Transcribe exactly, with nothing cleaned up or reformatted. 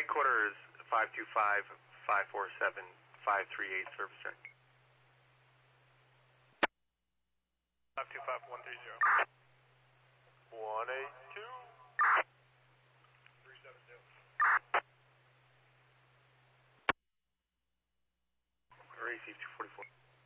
quarters, five two five, five four seven, five three eight, service check. five two five, one three zero. one eight two. three seven zero. R A C two forty-four.